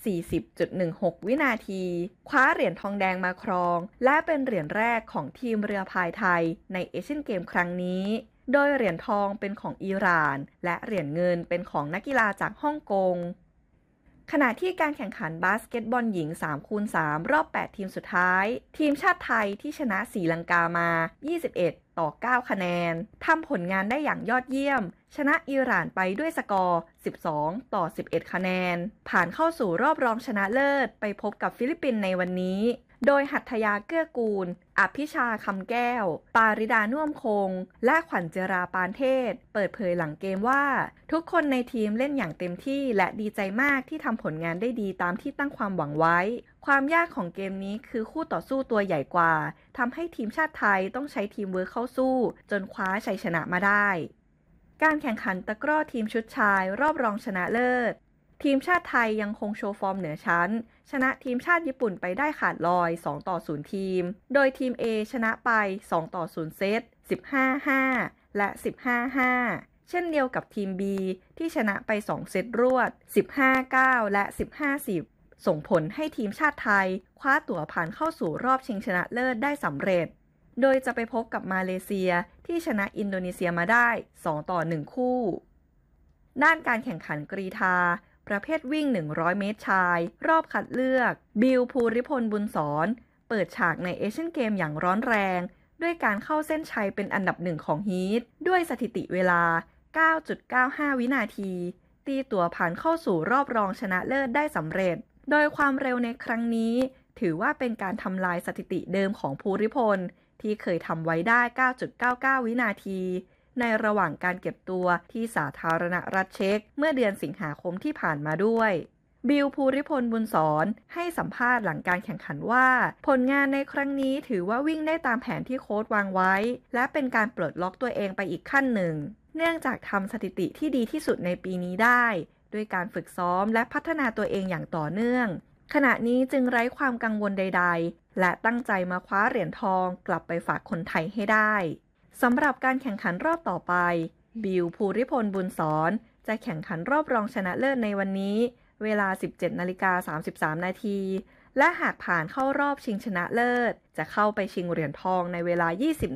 40.16 วินาทีคว้าเหรียญทองแดงมาครองและเป็นเหรียญแรกของทีมเรือพายไทยในเอเชียนเกมครั้งนี้โดยเหรียญทองเป็นของอิหร่านและเหรียญเงินเป็นของนักกีฬาจากฮ่องกงขณะที่การแข่งขันบาสเกตบอลหญิง 3x3 รอบ 8 ทีมสุดท้ายทีมชาติไทยที่ชนะศรีลังกามา21-9 คะแนนทำผลงานได้อย่างยอดเยี่ยมชนะอิหร่านไปด้วยสกอร์12-11 คะแนนผ่านเข้าสู่รอบรองชนะเลิศไปพบกับฟิลิปปินส์ในวันนี้โดยหัตถยาเกื้อกูลอภิชาคำแก้วปาริดาน่วมคงและขวัญเจราปานเทศเปิดเผยหลังเกมว่าทุกคนในทีมเล่นอย่างเต็มที่และดีใจมากที่ทำผลงานได้ดีตามที่ตั้งความหวังไว้ความยากของเกมนี้คือคู่ต่อสู้ตัวใหญ่กว่าทำให้ทีมชาติไทยต้องใช้ทีมเวิร์คเข้าสู้จนคว้าชัยชนะมาได้การแข่งขันตะกร้อทีมชุดชายรอบรองชนะเลิศทีมชาติไทยยังคงโชว์ฟอร์มเหนือชั้นชนะทีมชาติญี่ปุ่นไปได้ขาดลอย2-0ทีมโดยทีม A ชนะไป2-0เซต 15-5 และ 15-5 เช่นเดียวกับทีม B ที่ชนะไป2เซตรวด 15-9 และ 15-10 ส่งผลให้ทีมชาติไทยคว้าตั๋วผ่านเข้าสู่รอบชิงชนะเลิศได้สำเร็จโดยจะไปพบกับมาเลเซียที่ชนะอินโดนีเซียมาได้2-1 คู่ด้านการแข่งขันกรีฑาประเภทวิ่ง100เมตรชายรอบคัดเลือกบิลภูริพลบุญสอนเปิดฉากในเอเชียนเกมอย่างร้อนแรงด้วยการเข้าเส้นชัยเป็นอันดับ1ของฮีทด้วยสถิติเวลา 9.95 วินาทีตีตั๋วผ่านเข้าสู่รอบรองชนะเลิศได้สำเร็จโดยความเร็วในครั้งนี้ถือว่าเป็นการทำลายสถิติเดิมของภูริพลที่เคยทำไว้ได้ 9.99 วินาทีในระหว่างการเก็บตัวที่สาธารณรัฐเช็กเมื่อเดือนสิงหาคมที่ผ่านมาด้วยบิลภูริพลบุญสอนให้สัมภาษณ์หลังการแข่งขันว่าผลงานในครั้งนี้ถือว่าวิ่งได้ตามแผนที่โค้ชวางไว้และเป็นการปลดล็อกตัวเองไปอีกขั้นหนึ่งเนื่องจากทำสถิติที่ดีที่สุดในปีนี้ได้ด้วยการฝึกซ้อมและพัฒนาตัวเองอย่างต่อเนื่องขณะนี้จึงไร้ความกังวลใดๆและตั้งใจมาคว้าเหรียญทองกลับไปฝากคนไทยให้ได้สำหรับการแข่งขันรอบต่อไปบิลภูริพลบุญสอนจะแข่งขันรอบรองชนะเลิศในวันนี้เวลา 17:33 นาทีและหากผ่านเข้ารอบชิงชนะเลิศจะเข้าไปชิงเหรียญทองในเวลา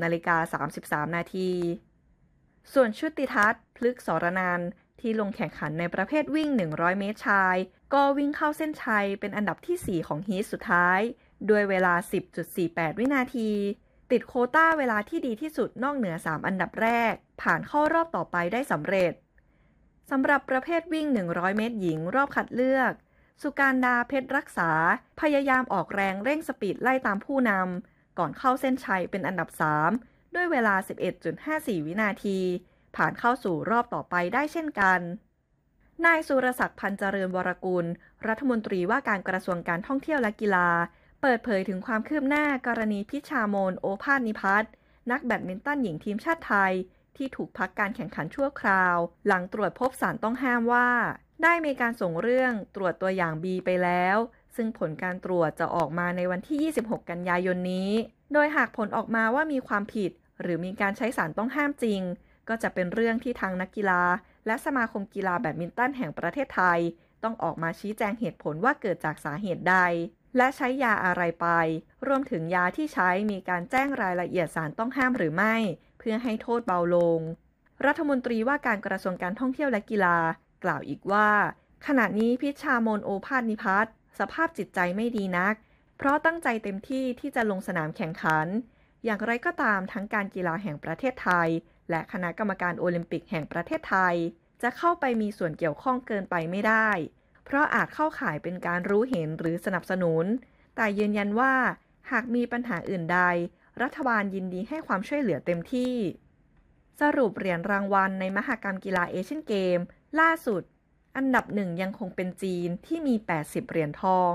20:33 นาทีส่วนชุติทัศน์พฤกษรนันท์ที่ลงแข่งขันในประเภทวิ่ง100เมตรชายก็วิ่งเข้าเส้นชัยเป็นอันดับที่4ของฮีทสุดท้ายด้วยเวลา 10.48 วินาทีติดโควต้าเวลาที่ดีที่สุดนอกเหนือ3อันดับแรกผ่านเข้ารอบต่อไปได้สำเร็จสำหรับประเภทวิ่ง100เมตรหญิงรอบคัดเลือกสุการดาเพชรรักษาพยายามออกแรงเร่งสปีดไล่ตามผู้นำก่อนเข้าเส้นชัยเป็นอันดับ3ด้วยเวลา 11.54 วินาทีผ่านเข้าสู่รอบต่อไปได้เช่นกันนายสุรศักดิ์พันธ์เจริญวรกุลรัฐมนตรีว่าการกระทรวงการท่องเที่ยวและกีฬาเปิดเผยถึงความคืบหน้ากรณีพิชามนโอภาสนิพัฒน์นักแบดมินตันหญิงทีมชาติไทยที่ถูกพักการแข่งขันชั่วคราวหลังตรวจพบสารต้องห้ามว่าได้มีการส่งเรื่องตรวจตัวอย่าง B ไปแล้วซึ่งผลการตรวจจะออกมาในวันที่ 26 กันยายนนี้โดยหากผลออกมาว่ามีความผิดหรือมีการใช้สารต้องห้ามจริงก็จะเป็นเรื่องที่ทางนักกีฬาและสมาคมกีฬาแบดมินตันแห่งประเทศไทยต้องออกมาชี้แจงเหตุผลว่าเกิดจากสาเหตุใดและใช้ยาอะไรไปรวมถึงยาที่ใช้มีการแจ้งรายละเอียดสารต้องห้ามหรือไม่เพื่อให้โทษเบาลงรัฐมนตรีว่าการกระทรวงการท่องเที่ยวและกีฬากล่าวอีกว่าขณะนี้พิชามนโอภาสนิพัฒน์สภาพจิตใจไม่ดีนักเพราะตั้งใจเต็มที่ที่จะลงสนามแข่งขันอย่างไรก็ตามทั้งการกีฬาแห่งประเทศไทยและคณะกรรมการโอลิมปิกแห่งประเทศไทยจะเข้าไปมีส่วนเกี่ยวข้องเกินไปไม่ได้เพราะอาจเข้าข่ายเป็นการรู้เห็นหรือสนับสนุนแต่ยืนยันว่าหากมีปัญหาอื่นใดรัฐบาลยินดีให้ความช่วยเหลือเต็มที่สรุปเหรียญรางวัลในมหกรรมกีฬาเอเชียนเกมล่าสุดอันดับ1ยังคงเป็นจีนที่มี80เหรียญทอง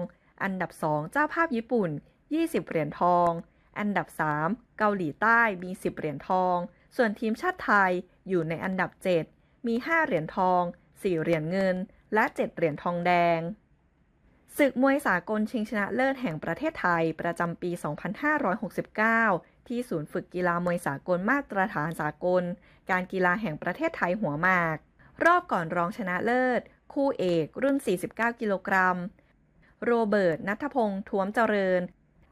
อันดับ 2 เจ้าภาพญี่ปุ่น20เหรียญทองอันดับ 3 เกาหลีใต้มี10เหรียญทองส่วนทีมชาติไทยอยู่ในอันดับ 7มี5เหรียญทอง4เหรียญเงินและ7เหรียญทองแดงศึกมวยสากลชิงชนะเลิศแห่งประเทศไทยประจำปี 2569 ที่ศูนย์ฝึกกีฬามวยสากลมาตรฐานสากลการกีฬาแห่งประเทศไทยหัวหมากรอบก่อนรองชนะเลิศคู่เอกรุ่น49กิโลกรัมโรเบิร์ต ณัฐพงษ์ ท้วมเจริญ